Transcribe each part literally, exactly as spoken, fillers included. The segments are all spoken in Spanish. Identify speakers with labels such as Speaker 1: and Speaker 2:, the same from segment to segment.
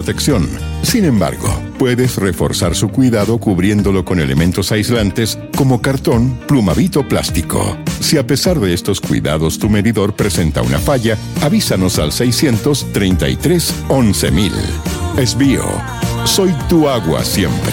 Speaker 1: protección. Sin embargo, puedes reforzar su cuidado cubriéndolo con elementos aislantes como cartón, plumavit o plástico. Si a pesar de estos cuidados tu medidor presenta una falla, avísanos al seiscientos treinta y tres once mil. Esbío, soy tu agua siempre.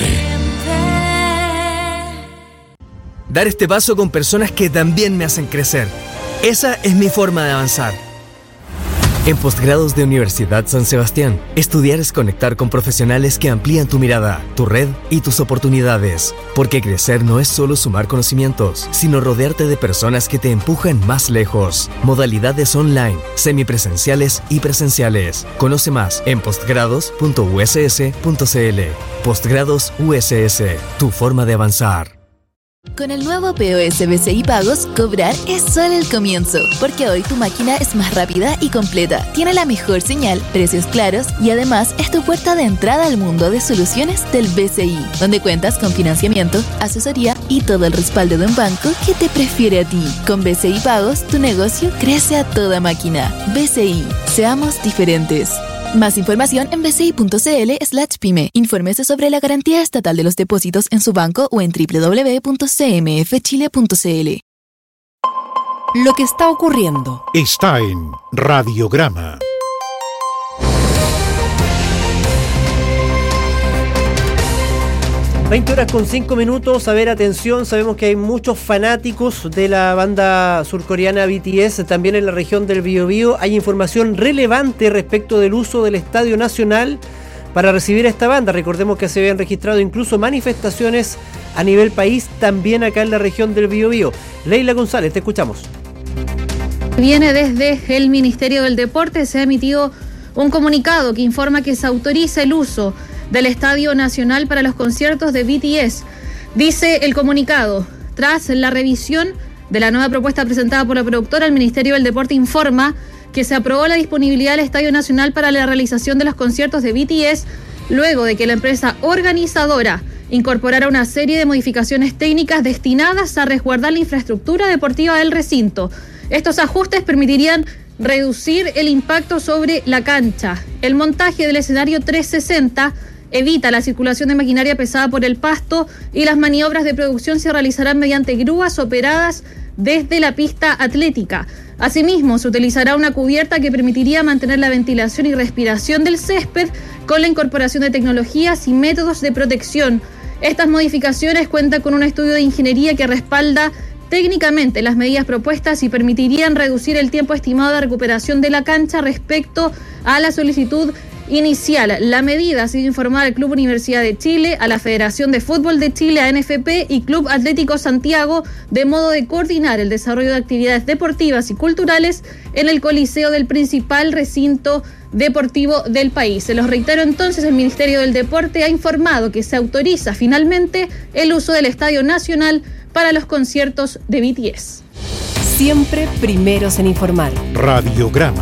Speaker 2: Dar este paso con personas que también me hacen crecer. Esa es mi forma de avanzar. En Postgrados de Universidad San Sebastián, estudiar es conectar con profesionales que amplían tu mirada, tu red y tus oportunidades. Porque crecer no es solo sumar conocimientos, sino rodearte de personas que te empujan más lejos. Modalidades online, semipresenciales y presenciales. Conoce más en postgrados punto u s s punto c l. Postgrados U S S, tu forma de avanzar.
Speaker 3: Con el nuevo P O S B C I Pagos, cobrar es solo el comienzo, porque hoy tu máquina es más rápida y completa, tiene la mejor señal, precios claros y además es tu puerta de entrada al mundo de soluciones del B C I, donde cuentas con financiamiento, asesoría y todo el respaldo de un banco que te prefiere a ti. Con B C I Pagos, tu negocio crece a toda máquina. B C I, seamos diferentes. Más información en bci.cl slash pyme. Infórmese sobre la garantía estatal de los depósitos en su banco o en doble u doble u doble u punto c m f chile punto c l.
Speaker 4: Lo que está ocurriendo
Speaker 5: está en Radiograma.
Speaker 6: veinte horas con cinco minutos. A ver, atención, sabemos que hay muchos fanáticos de la banda surcoreana B T S también en la región del Biobío. Hay información relevante respecto del uso del Estadio Nacional para recibir a esta banda. Recordemos que se habían registrado incluso manifestaciones a nivel país, también acá en la región del Biobío. Leila González, te escuchamos.
Speaker 7: Viene desde el Ministerio del Deporte, se ha emitido un comunicado que informa que se autoriza el uso del Estadio Nacional para los conciertos de B T S. Dice el comunicado: tras la revisión de la nueva propuesta presentada por la productora, el Ministerio del Deporte informa que se aprobó la disponibilidad del Estadio Nacional para la realización de los conciertos de B T S, luego de que la empresa organizadora incorporara una serie de modificaciones técnicas destinadas a resguardar la infraestructura deportiva del recinto. Estos ajustes permitirían reducir el impacto sobre la cancha. El montaje del escenario trescientos sesenta evita la circulación de maquinaria pesada por el pasto y las maniobras de producción se realizarán mediante grúas operadas desde la pista atlética. Asimismo, se utilizará una cubierta que permitiría mantener la ventilación y respiración del césped con la incorporación de tecnologías y métodos de protección. Estas modificaciones cuentan con un estudio de ingeniería que respalda técnicamente las medidas propuestas y permitirían reducir el tiempo estimado de recuperación de la cancha respecto a la solicitud inicial. La medida ha sido informada al Club Universidad de Chile, a la Federación de Fútbol de Chile, a N F P y Club Atlético Santiago, de modo de coordinar el desarrollo de actividades deportivas y culturales en el coliseo del principal recinto deportivo del país. Se los reitero entonces, el Ministerio del Deporte ha informado que se autoriza finalmente el uso del Estadio Nacional para los conciertos de B T S.
Speaker 4: Siempre primeros en informar.
Speaker 5: Radiograma.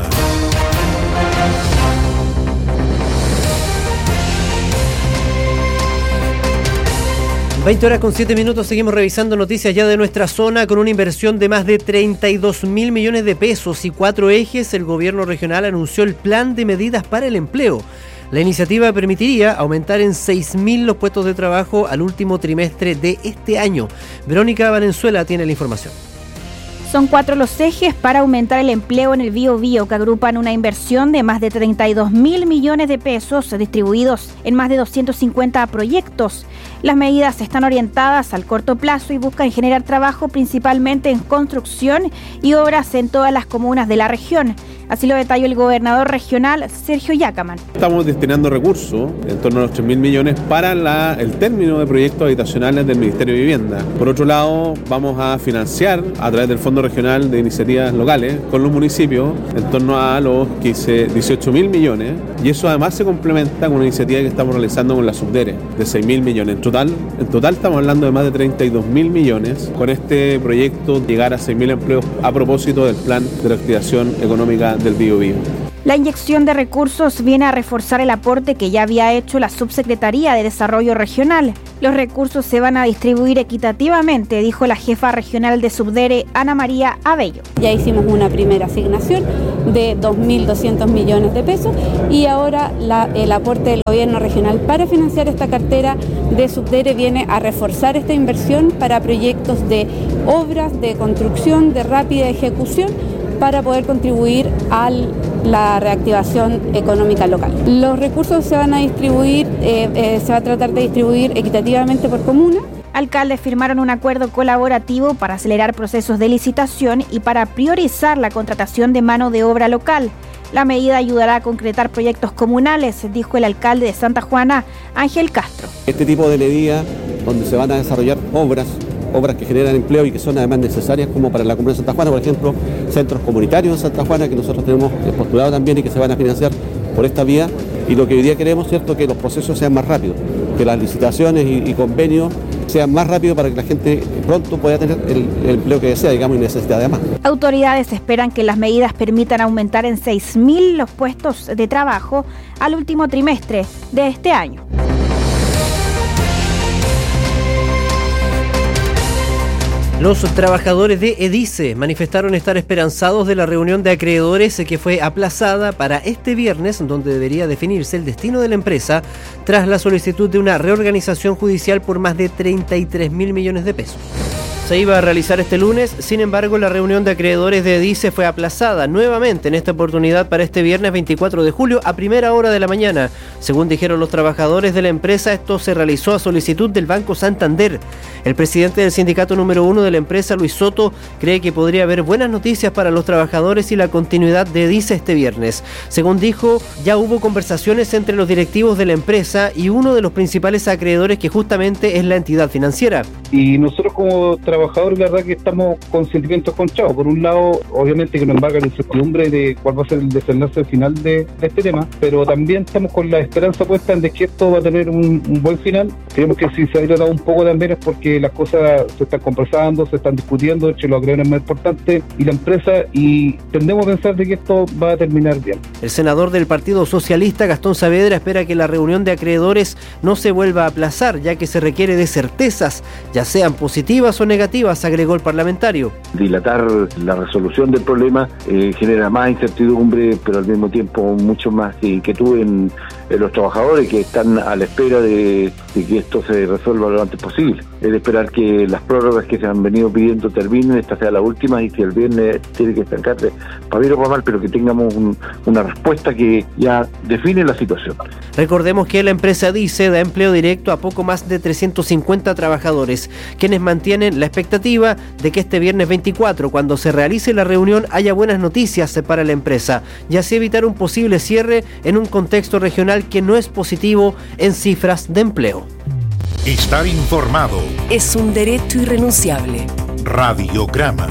Speaker 6: veinte horas con siete minutos, seguimos revisando noticias ya de nuestra zona. Con una inversión de más de treinta y dos mil millones de pesos y cuatro ejes, el gobierno regional anunció el plan de medidas para el empleo. La iniciativa permitiría aumentar en seis mil los puestos de trabajo al último trimestre de este año. Verónica Valenzuela tiene la información.
Speaker 8: Son cuatro los ejes para aumentar el empleo en el Biobío, que agrupan una inversión de más de treinta y dos mil millones de pesos distribuidos en más de doscientos cincuenta proyectos. Las medidas están orientadas al corto plazo y buscan generar trabajo principalmente en construcción y obras en todas las comunas de la región. Así lo detalló el gobernador regional, Sergio Yacaman.
Speaker 9: Estamos destinando recursos, en torno a los tres mil millones, para la, el término de proyectos habitacionales del Ministerio de Vivienda. Por otro lado, vamos a financiar a través del Fondo Regional de Iniciativas Locales con los municipios en torno a los dieciocho mil millones, y eso además se complementa con una iniciativa que estamos realizando con la Subdere de seis mil millones. En total, en total estamos hablando de más de treinta y dos mil millones. Con este proyecto llegar a seis mil empleos a propósito del plan de reactivación económica del Biobío.
Speaker 8: La inyección de recursos viene a reforzar el aporte que ya había hecho la Subsecretaría de Desarrollo Regional. Los recursos se van a distribuir equitativamente, dijo la jefa regional de Subdere, Ana María Abello.
Speaker 10: Ya hicimos una primera asignación de dos mil doscientos millones de pesos y ahora la, el aporte del gobierno regional para financiar esta cartera de Subdere viene a reforzar esta inversión para proyectos de obras, de construcción, de rápida ejecución, para poder contribuir a la reactivación económica local. Los recursos se van a distribuir, eh, eh, se va a tratar de distribuir equitativamente por comuna.
Speaker 8: Alcaldes firmaron un acuerdo colaborativo para acelerar procesos de licitación y para priorizar la contratación de mano de obra local. La medida ayudará a concretar proyectos comunales, dijo el alcalde de Santa Juana, Ángel Castro.
Speaker 9: Este tipo de medidas donde se van a desarrollar obras, obras que generan empleo y que son además necesarias como para la comuna de Santa Juana, por ejemplo, centros comunitarios en Santa Juana que nosotros tenemos postulado también y que se van a financiar por esta vía. Y lo que hoy día queremos, cierto, que los procesos sean más rápidos, que las licitaciones y, y convenios sean más rápidos para que la gente pronto pueda tener el, el empleo que desea, digamos, y necesita además.
Speaker 8: Autoridades esperan que las medidas permitan aumentar en seis mil los puestos de trabajo al último trimestre de este año.
Speaker 6: Los trabajadores de EDICE manifestaron estar esperanzados de la reunión de acreedores que fue aplazada para este viernes, donde debería definirse el destino de la empresa tras la solicitud de una reorganización judicial por más de treinta y tres mil millones de pesos. Se iba a realizar este lunes, sin embargo la reunión de acreedores de EDICE fue aplazada nuevamente en esta oportunidad para este viernes veinticuatro de julio a primera hora de la mañana. Según dijeron los trabajadores de la empresa, esto se realizó a solicitud del Banco Santander. El presidente del sindicato número uno de la empresa, Luis Soto, cree que podría haber buenas noticias para los trabajadores y la continuidad de EDICE este viernes. Según dijo, ya hubo conversaciones entre los directivos de la empresa y uno de los principales acreedores, que justamente es la entidad financiera.
Speaker 11: Y nosotros como trabajadores, la verdad que estamos con sentimientos conchados. Por un lado, obviamente que nos embarga la incertidumbre de cuál va a ser el desenlace final de, de este tema, pero también estamos con la esperanza puesta en de que esto va a tener un, un buen final. Creemos que si se ha tratado un poco también es porque las cosas se están conversando, se están discutiendo, de hecho los acreedores más importantes y la empresa, y tendemos a pensar de que esto va a terminar bien.
Speaker 6: El senador del Partido Socialista, Gastón Saavedra, espera que la reunión de acreedores no se vuelva a aplazar, ya que se requiere de certezas, ya sean positivas o negativas, agregó el parlamentario.
Speaker 12: Dilatar la resolución del problema eh, genera más incertidumbre, pero al mismo tiempo mucho más inquietud en, en los trabajadores que están a la espera de, de que esto se resuelva lo antes posible. Es de esperar que las prórrogas que se han venido pidiendo terminen, esta sea la última, y si el viernes tiene que estancarse para bien o para mal, pero que tengamos un, una respuesta que ya define la situación.
Speaker 6: Recordemos que la empresa EDICE da empleo directo a poco más de trescientos cincuenta trabajadores, quienes mantienen la expectativa de que este viernes veinticuatro, cuando se realice la reunión, haya buenas noticias para la empresa y así evitar un posible cierre en un contexto regional que no es positivo en cifras de empleo.
Speaker 5: Estar informado
Speaker 4: es un derecho irrenunciable.
Speaker 5: Radiograma.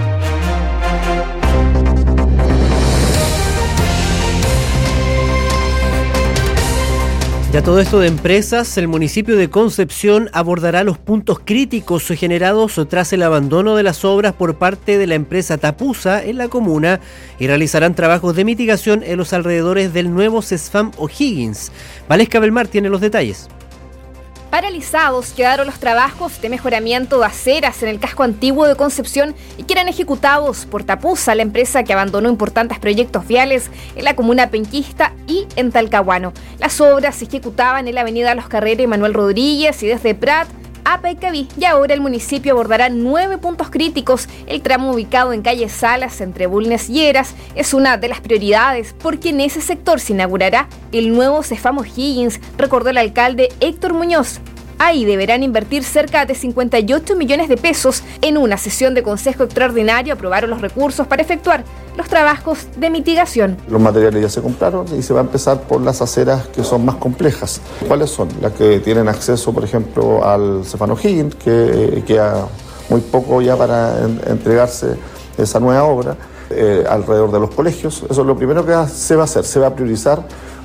Speaker 6: Ya todo esto de empresas, el municipio de Concepción abordará los puntos críticos generados tras el abandono de las obras por parte de la empresa Tapusa en la comuna y realizarán trabajos de mitigación en los alrededores del nuevo CESFAM O'Higgins. Valesca Belmar tiene los detalles.
Speaker 13: Paralizados quedaron los trabajos de mejoramiento de aceras en el casco antiguo de Concepción y que eran ejecutados por Tapusa, la empresa que abandonó importantes proyectos viales en la comuna penquista y en Talcahuano. Las obras se ejecutaban en la avenida Los Carreras y Manuel Rodríguez y desde Prat a Paicaví, y ahora el municipio abordará nueve puntos críticos. El tramo ubicado en calle Salas entre Bulnes y Heras es una de las prioridades porque en ese sector se inaugurará el nuevo CESFAM O'Higgins, recordó el alcalde Héctor Muñoz. Ahí deberán invertir cerca de cincuenta y ocho millones de pesos. En una sesión de consejo extraordinario aprobaron los recursos para efectuar los trabajos de mitigación.
Speaker 14: Los materiales ya se compraron y se va a empezar por las aceras que son más complejas. ¿Cuáles son? Las que tienen acceso, por ejemplo, al CESFAM O'Higgins, que queda muy poco ya para en, entregarse esa nueva obra, eh, alrededor de los colegios. Eso es lo primero que se va a hacer. Se va a priorizar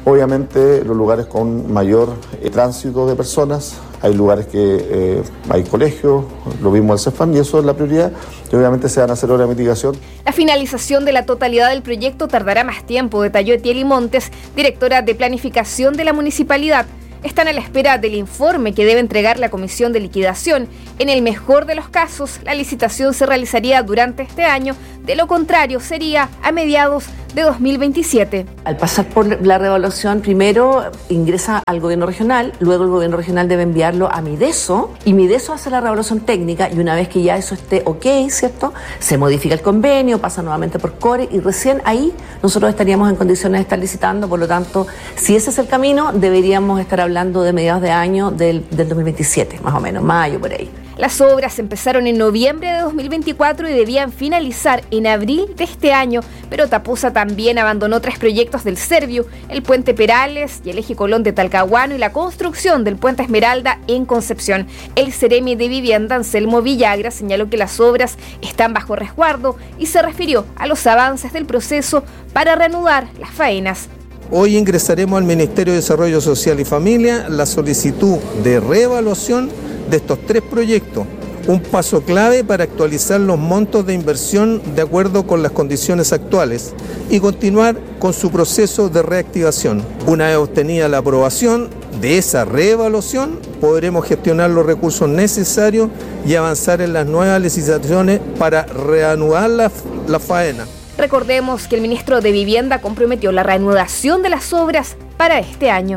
Speaker 14: Obviamente los lugares con mayor eh, tránsito de personas, hay lugares que eh, hay colegios, lo mismo el CEFAM, y eso es la prioridad, y obviamente se van a hacer obras de mitigación.
Speaker 13: La finalización de la totalidad del proyecto tardará más tiempo, detalló Etieli Montes, directora de Planificación de la Municipalidad. Están a la espera del informe que debe entregar la Comisión de Liquidación. En el mejor de los casos, la licitación se realizaría durante este año, de lo contrario sería a mediados de dos mil veintisiete.
Speaker 15: Al pasar por la revaluación, primero ingresa al gobierno regional, luego el gobierno regional debe enviarlo a Mideso, y Mideso hace la revaluación técnica, y una vez que ya eso esté ok, ¿cierto?, se modifica el convenio, pasa nuevamente por CORE, y recién ahí nosotros estaríamos en condiciones de estar licitando. Por lo tanto, si ese es el camino, deberíamos estar hablando de mediados de año del, del dos mil veintisiete, más o menos, mayo, por ahí.
Speaker 13: Las obras empezaron en noviembre de dos mil veinticuatro y debían finalizar en abril de este año, pero Tapusa también abandonó tres proyectos del Serviu, el Puente Perales y el Eje Colón de Talcahuano y la construcción del Puente Esmeralda en Concepción. El Seremi de Vivienda, Anselmo Villagra, señaló que las obras están bajo resguardo y se refirió a los avances del proceso para reanudar las faenas.
Speaker 16: Hoy ingresaremos al Ministerio de Desarrollo Social y Familia la solicitud de reevaluación de estos tres proyectos, un paso clave para actualizar los montos de inversión de acuerdo con las condiciones actuales y continuar con su proceso de reactivación. Una vez obtenida la aprobación de esa reevaluación, podremos gestionar los recursos necesarios y avanzar en las nuevas licitaciones para reanudar la, la faena.
Speaker 13: Recordemos que el ministro de Vivienda comprometió la reanudación de las obras para este año.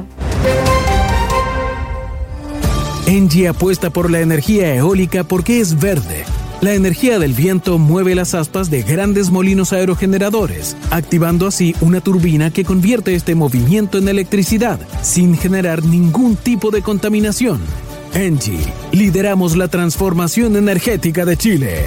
Speaker 17: Engie apuesta por la energía eólica porque es verde. La energía del viento mueve las aspas de grandes molinos aerogeneradores, activando así una turbina que convierte este movimiento en electricidad, sin generar ningún tipo de contaminación. Engie, lideramos la transformación energética de Chile.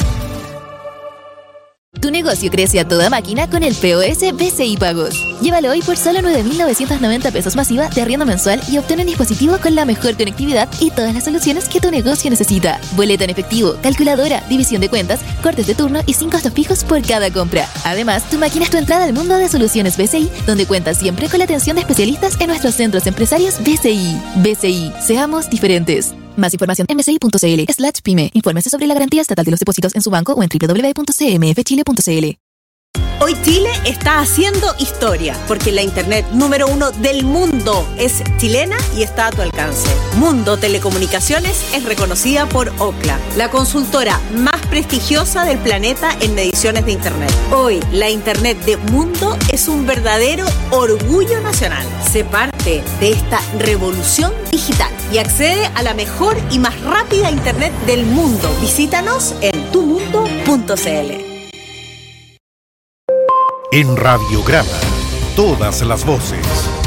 Speaker 3: Tu negocio crece a toda máquina con el P O S B C I Pagos. Llévalo hoy por solo nueve mil novecientos noventa pesos masiva de arriendo mensual y obtén un dispositivo con la mejor conectividad y todas las soluciones que tu negocio necesita. Boleta en efectivo, calculadora, división de cuentas, cortes de turno y sin costos fijos por cada compra. Además, tu máquina es tu entrada al mundo de soluciones B C I, donde cuentas siempre con la atención de especialistas en nuestros centros empresarios B C I. B C I, seamos diferentes. Más información en bci.cl slash pyme. Infórmese sobre la garantía estatal de los depósitos en su banco o en doble u doble u doble u punto c m f chile punto c l.
Speaker 18: Hoy Chile está haciendo historia, porque la internet número uno del mundo es chilena y está a tu alcance. Mundo Telecomunicaciones es reconocida por Ookla, la consultora más prestigiosa del planeta en mediciones de internet. Hoy, la internet de Mundo es un verdadero orgullo nacional. Sé parte de esta revolución digital y accede a la mejor y más rápida internet del mundo. Visítanos en tu mundo punto c l.
Speaker 5: En Radiograma, todas las voces.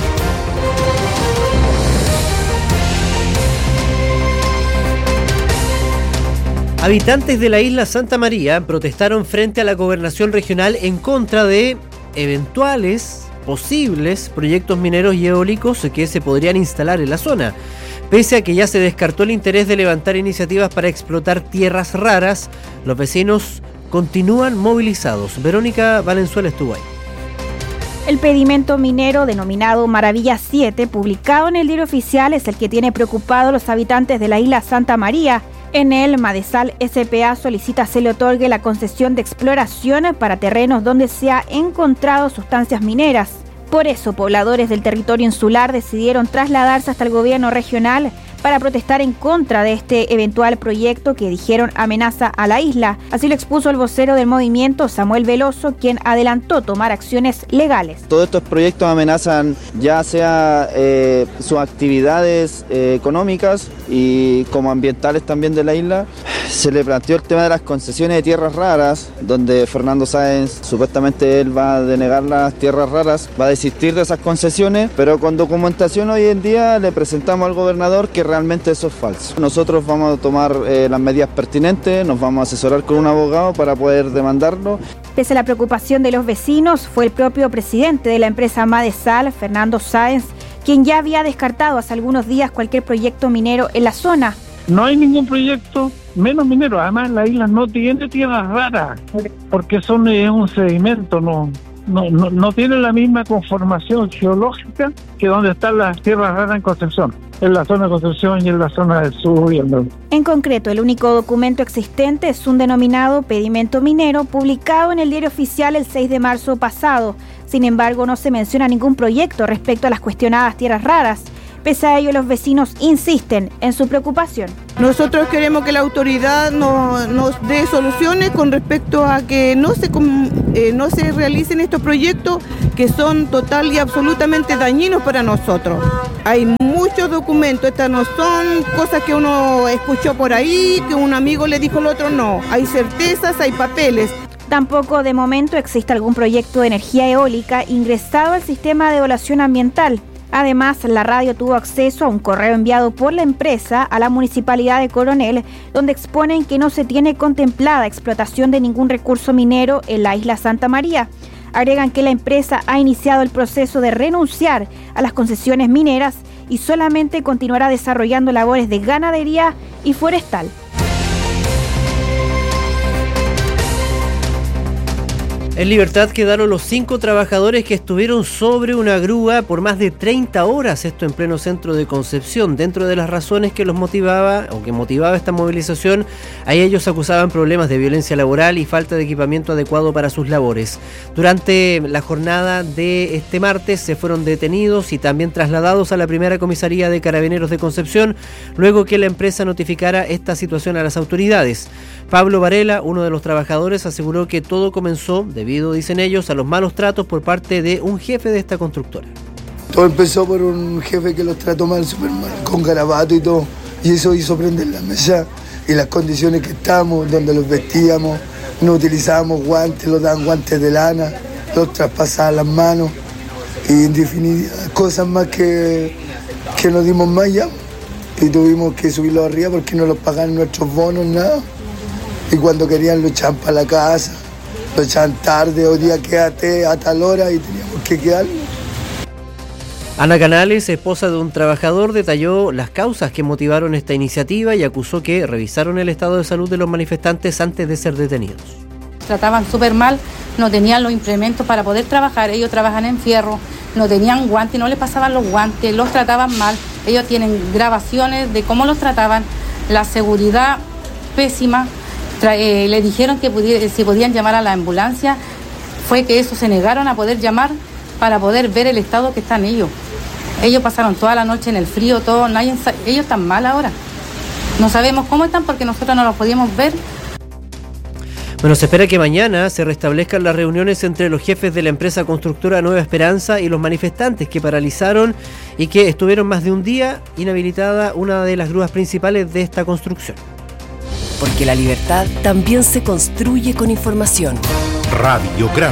Speaker 6: Habitantes de la isla Santa María protestaron frente a la gobernación regional en contra de eventuales, posibles proyectos mineros y eólicos que se podrían instalar en la zona. Pese a que ya se descartó el interés de levantar iniciativas para explotar tierras raras, los vecinos continúan movilizados. Verónica Valenzuela estuvo ahí.
Speaker 8: El pedimento minero denominado Maravilla siete, publicado en el Diario Oficial, es el que tiene preocupado a los habitantes de la isla Santa María. En él, Madesal S P A solicita se le otorgue la concesión de exploración para terrenos donde se han encontrado sustancias mineras. Por eso, pobladores del territorio insular decidieron trasladarse hasta el gobierno regional para protestar en contra de este eventual proyecto que dijeron amenaza a la isla. Así lo expuso el vocero del movimiento, Samuel Veloso, quien adelantó tomar acciones legales.
Speaker 19: Todos estos proyectos amenazan ya sea eh, sus actividades eh, económicas y como ambientales también de la isla. Se le planteó el tema de las concesiones de tierras raras, donde Fernando Sáenz, supuestamente él va a denegar las tierras raras, va a desistir de esas concesiones, pero con documentación hoy en día le presentamos al gobernador que realmente eso es falso. Nosotros vamos a tomar eh, las medidas pertinentes, nos vamos a asesorar con un abogado para poder demandarlo.
Speaker 8: Pese a la preocupación de los vecinos, fue el propio presidente de la empresa Madesal, Fernando Sáenz, quien ya había descartado hace algunos días cualquier proyecto minero en la zona.
Speaker 20: No hay ningún proyecto, menos minero. Además, la isla no tiene tierras raras, porque son es un sedimento, no, no, no, no tiene la misma conformación geológica que donde están las tierras raras en Concepción, en la zona de Concepción y en la zona del sur y el norte.
Speaker 8: En concreto, el único documento existente es un denominado pedimento minero publicado en el Diario Oficial el seis de marzo pasado. Sin embargo, no se menciona ningún proyecto respecto a las cuestionadas tierras raras. Pese a ello, los vecinos insisten en su preocupación.
Speaker 21: Nosotros queremos que la autoridad nos, nos dé soluciones con respecto a que no se, eh, no se realicen estos proyectos que son total y absolutamente dañinos para nosotros. Hay muchos documentos, estas no son cosas que uno escuchó por ahí, que un amigo le dijo al otro, no. Hay certezas, hay papeles.
Speaker 8: Tampoco de momento existe algún proyecto de energía eólica ingresado al sistema de evaluación ambiental. Además, la radio tuvo acceso a un correo enviado por la empresa a la Municipalidad de Coronel, donde exponen que no se tiene contemplada explotación de ningún recurso minero en la isla Santa María. Agregan que la empresa ha iniciado el proceso de renunciar a las concesiones mineras y solamente continuará desarrollando labores de ganadería y forestal.
Speaker 6: En libertad quedaron los cinco trabajadores que estuvieron sobre una grúa por más de treinta horas, esto en pleno centro de Concepción. Dentro de las razones que los motivaba o que motivaba esta movilización, a ellos acusaban problemas de violencia laboral y falta de equipamiento adecuado para sus labores. Durante la jornada de este martes se fueron detenidos y también trasladados a la primera comisaría de Carabineros de Concepción, luego que la empresa notificara esta situación a las autoridades. Pablo Varela, uno de los trabajadores, aseguró que todo comenzó debido, dicen ellos, a los malos tratos por parte de un jefe de esta constructora.
Speaker 22: Todo empezó por un jefe que los trató mal, súper mal, con garabato y todo, y eso hizo prender la mesa y las condiciones que estábamos, donde los vestíamos, no utilizábamos guantes, los daban guantes de lana, los traspasaban las manos y en definitiva cosas más que, que nos dimos más ya y tuvimos que subirlos arriba porque no los pagaban nuestros bonos, nada. Y cuando querían lo echaban para la casa, lo echaban tarde, hoy día quédate a tal hora y teníamos que quedarnos.
Speaker 6: Ana Canales, esposa de un trabajador, detalló las causas que motivaron esta iniciativa y acusó que revisaron el estado de salud de los manifestantes antes de ser detenidos.
Speaker 23: Trataban súper mal, no tenían los implementos para poder trabajar, ellos trabajan en fierro, no tenían guantes, no les pasaban los guantes, los trataban mal, ellos tienen grabaciones de cómo los trataban, la seguridad pésima. Tra- eh, le dijeron que pudi- si podían llamar a la ambulancia, fue que eso se negaron a poder llamar para poder ver el estado que están ellos. Ellos pasaron toda la noche en el frío, todo, nadie sa- ellos están mal ahora. No sabemos cómo están porque nosotros no los podíamos ver.
Speaker 6: Bueno, se espera que mañana se restablezcan las reuniones entre los jefes de la empresa constructora Nueva Esperanza y los manifestantes que paralizaron y que estuvieron más de un día inhabilitada una de las grúas principales de esta construcción.
Speaker 4: Porque la libertad también se construye con información.
Speaker 5: Radiograma.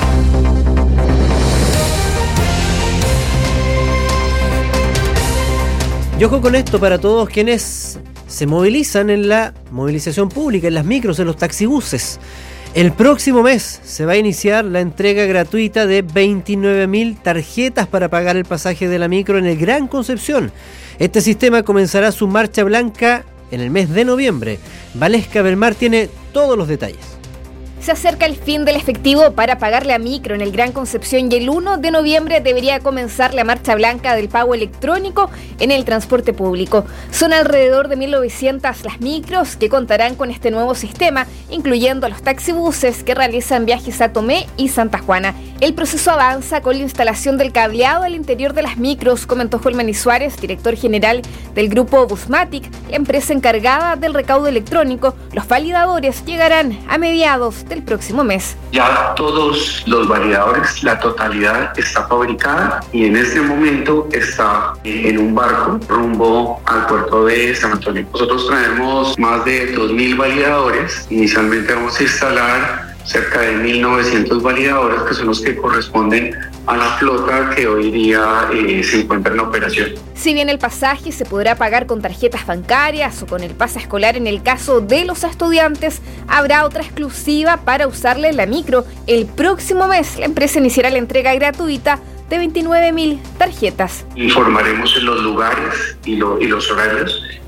Speaker 6: Y ojo con esto para todos quienes se movilizan en la movilización pública, en las micros, en los taxibuses. El próximo mes se va a iniciar la entrega gratuita de veintinueve mil tarjetas para pagar el pasaje de la micro en el Gran Concepción. Este sistema comenzará su marcha blanca en el mes de noviembre. Valesca Belmar tiene todos los detalles.
Speaker 13: Se acerca el fin del efectivo para pagar la micro en el Gran Concepción y el uno de noviembre debería comenzar la marcha blanca del pago electrónico en el transporte público. Son alrededor de mil novecientas las micros que contarán con este nuevo sistema, incluyendo a los taxibuses que realizan viajes a Tomé y Santa Juana. El proceso avanza con la instalación del cableado al interior de las micros, comentó Holman Suárez, director general del grupo Busmatic, la empresa encargada del recaudo electrónico. Los validadores llegarán a mediados del próximo mes.
Speaker 24: Ya todos los validadores, la totalidad está fabricada y en este momento está en un barco rumbo al puerto de San Antonio. Nosotros traemos más de dos mil validadores. Inicialmente vamos a instalar cerca de mil novecientos validadores, que son los que corresponden a la flota que hoy día eh, se encuentra en operación.
Speaker 13: Si bien el pasaje se podrá pagar con tarjetas bancarias o con el pase escolar en el caso de los estudiantes, habrá otra exclusiva para usarla en la micro. El próximo mes la empresa iniciará la entrega gratuita de veintinueve mil tarjetas.
Speaker 24: Informaremos en los lugares y, lo, y los horarios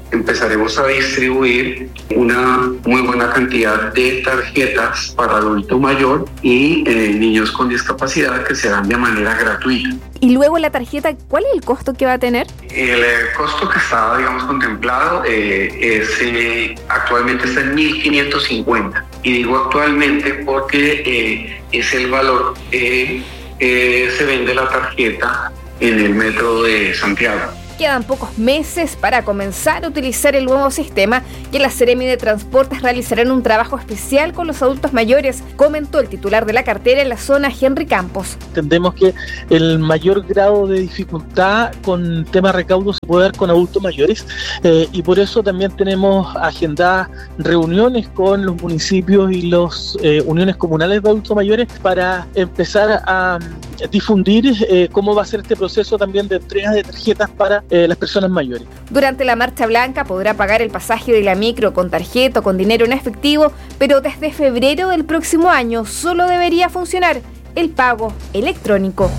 Speaker 24: empezaremos a distribuir una muy buena cantidad de tarjetas para adulto mayor y eh, niños con discapacidad que serán de manera gratuita.
Speaker 13: Y luego la tarjeta, ¿cuál es el costo que va a tener?
Speaker 24: El eh, costo que estaba, digamos, contemplado eh, es eh, actualmente está en mil quinientos cincuenta. Y digo actualmente porque eh, es el valor que eh, se vende la tarjeta en el metro de Santiago.
Speaker 13: Quedan pocos meses para comenzar a utilizar el nuevo sistema y la Seremi de Transportes realizarán un trabajo especial con los adultos mayores, comentó el titular de la cartera en la zona, Henry Campos.
Speaker 1: Entendemos que el mayor grado de dificultad con tema recaudo se puede dar con adultos mayores eh, y por eso también tenemos agendadas reuniones con los municipios y las eh, uniones comunales de adultos mayores para empezar a difundir eh, cómo va a ser este proceso también de entrega de tarjetas para eh, las personas mayores.
Speaker 13: Durante la Marcha Blanca podrá pagar el pasaje de la micro con tarjeta o con dinero en efectivo, pero desde febrero del próximo año solo debería funcionar el pago electrónico.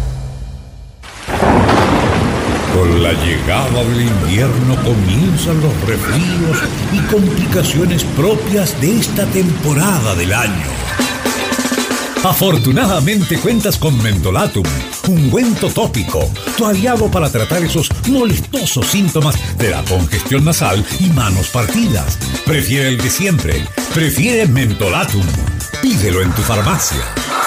Speaker 2: Con la llegada del invierno comienzan los resfríos y complicaciones propias de esta temporada del año. Afortunadamente cuentas con Mentolatum, ungüento tópico, tu aliado para tratar esos molestosos síntomas de la congestión nasal y manos partidas. Prefiere el de siempre, prefiere Mentolatum. Pídelo en tu farmacia.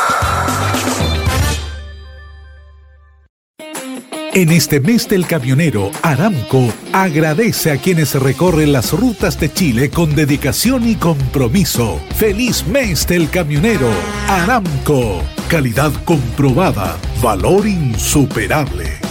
Speaker 5: En este mes del camionero, Aramco agradece a quienes recorren las rutas de Chile con dedicación y compromiso. ¡Feliz mes del camionero! Aramco, calidad comprobada, valor insuperable.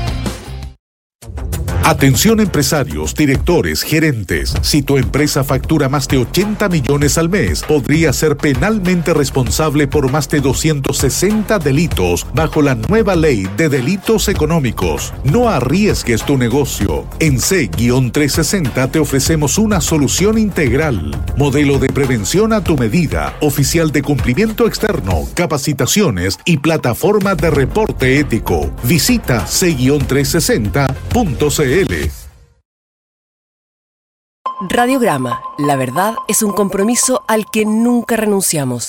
Speaker 5: Atención empresarios, directores, gerentes. Si tu empresa factura más de ochenta millones al mes, podría ser penalmente responsable por más de doscientos sesenta delitos bajo la nueva ley de delitos económicos. No arriesgues tu negocio. En C trescientos sesenta te ofrecemos una solución integral. Modelo de prevención a tu medida, oficial de cumplimiento externo, capacitaciones y plataforma de reporte ético. Visita C trescientos sesenta punto c l.
Speaker 4: Radiograma, la verdad es un compromiso al que nunca renunciamos.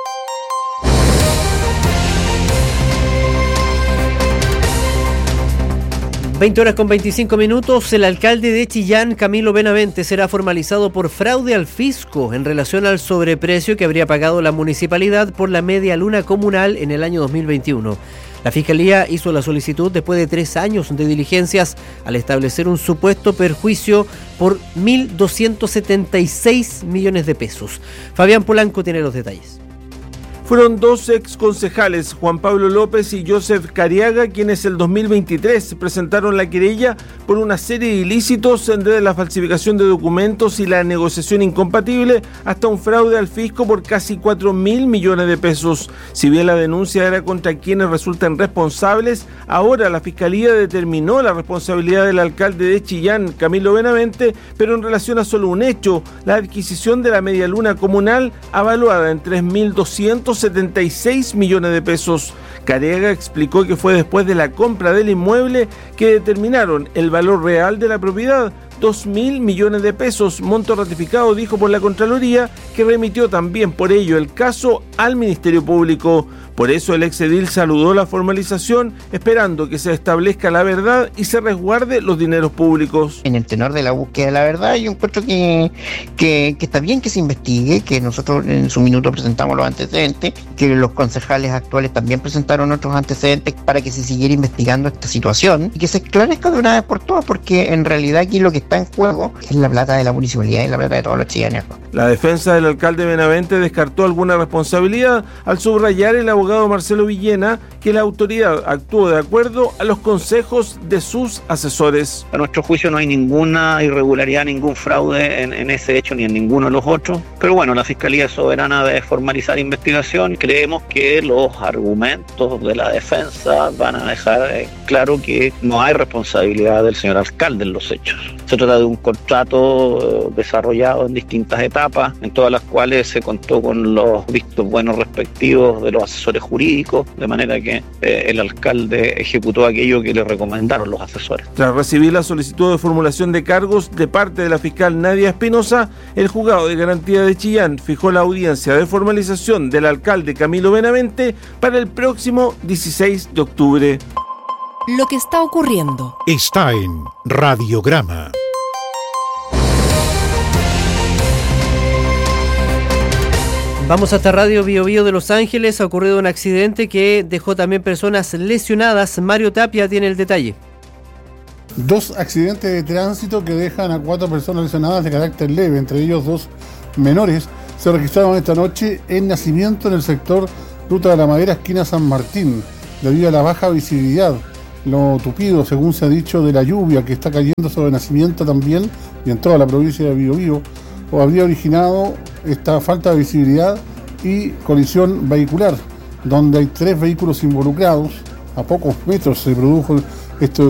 Speaker 6: veinte horas con veinticinco minutos, el alcalde de Chillán, Camilo Benavente, será formalizado por fraude al fisco en relación al sobreprecio que habría pagado la municipalidad por la media luna comunal en el año dos mil veintiuno. La Fiscalía hizo la solicitud después de tres años de diligencias al establecer un supuesto perjuicio por mil doscientos setenta y seis millones de pesos. Fabián Polanco tiene los detalles.
Speaker 7: Fueron dos ex concejales, Juan Pablo López y Joseph Cariaga, quienes el dos mil veintitrés presentaron la querella por una serie de ilícitos desde la falsificación de documentos y la negociación incompatible hasta un fraude al fisco por casi cuatro mil millones de pesos. Si bien la denuncia era contra quienes resultan responsables, ahora la Fiscalía determinó la responsabilidad del alcalde de Chillán, Camilo Benavente, pero en relación a solo un hecho, la adquisición de la media luna comunal avaluada en tres mil doscientos setenta y seis millones de pesos. Cariaga explicó que fue después de la compra del inmueble que determinaron el valor real de la propiedad, dos mil millones de pesos, monto ratificado, dijo, por la Contraloría, que remitió también por ello el caso al Ministerio Público. Por eso el exedil saludó la formalización, esperando que se establezca la verdad y se resguarde los dineros públicos.
Speaker 10: En el tenor de la búsqueda de la verdad, yo encuentro que, que, que está bien que se investigue, que nosotros en su minuto presentamos los antecedentes, que los concejales actuales también presentaron otros antecedentes para que se siguiera investigando esta situación y que se esclarezca de una vez por todas, porque en realidad aquí lo que está en juego es la plata de la municipalidad y la plata de todos los chilenos.
Speaker 7: La defensa del alcalde Benavente descartó alguna responsabilidad al subrayar el abogado Marcelo Villena que la autoridad actuó de acuerdo a los consejos de sus asesores.
Speaker 25: A nuestro juicio no hay ninguna irregularidad, ningún fraude en, en ese hecho ni en ninguno de los otros, pero bueno, la Fiscalía es soberana de formalizar investigación. Creemos que los argumentos de la defensa van a dejar eh, claro que no hay responsabilidad del señor alcalde en los hechos. Se trata de un contrato desarrollado en distintas etapas, en todas las cuales se contó con los vistos buenos respectivos de los asesores jurídicos, de manera que que eh, el alcalde ejecutó aquello que le recomendaron los asesores.
Speaker 7: Tras recibir la solicitud de formulación de cargos de parte de la fiscal Nadia Espinosa, el juzgado de garantía de Chillán fijó la audiencia de formalización del alcalde Camilo Benavente para el próximo dieciséis de octubre.
Speaker 4: Lo que está ocurriendo
Speaker 2: está en Radiograma.
Speaker 6: Vamos hasta Radio Bio Bio de Los Ángeles. Ha ocurrido un accidente que dejó también personas lesionadas. Mario Tapia tiene el detalle.
Speaker 9: Dos accidentes de tránsito que dejan a cuatro personas lesionadas de carácter leve, entre ellos dos menores, se registraron esta noche en Nacimiento, en el sector Ruta de la Madera, esquina San Martín, debido a la baja visibilidad, lo tupido, según se ha dicho, de la lluvia que está cayendo sobre Nacimiento también y en toda la provincia de Bio Bio, o habría originado esta falta de visibilidad y colisión vehicular, donde hay tres vehículos involucrados. A pocos metros se produjo esto